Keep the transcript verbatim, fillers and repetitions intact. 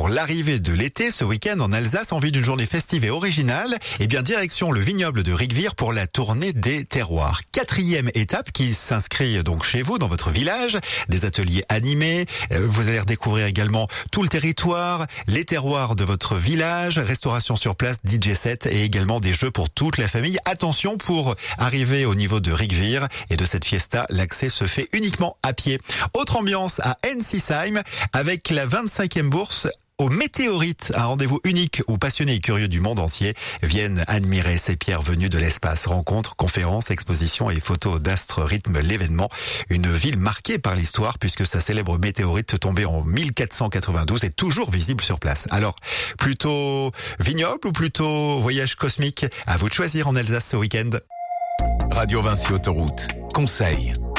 pour l'arrivée de l'été ce week-end en Alsace en vue d'une journée festive et originale. Eh bien, direction le vignoble de Rigvir pour la tournée des terroirs. Quatrième étape qui s'inscrit donc chez vous, dans votre village. Des ateliers animés. Vous allez redécouvrir également tout le territoire, les terroirs de votre village, restauration sur place, D J set et également des jeux pour toute la famille. Attention, pour arriver au niveau de Rigvir et de cette fiesta, l'accès se fait uniquement à pied. Autre ambiance à Ensisheim avec la vingt-cinquième bourse au Météorite, un rendez-vous unique où passionnés et curieux du monde entier viennent admirer ces pierres venues de l'espace. Rencontres, conférences, expositions et photos d'astres rythment l'événement. Une ville marquée par l'histoire puisque sa célèbre météorite tombée en mille quatre cent quatre-vingt-douze est toujours visible sur place. Alors, plutôt vignoble ou plutôt voyage cosmique? À vous de choisir en Alsace ce week-end. Radio Vinci Autoroute. Conseil.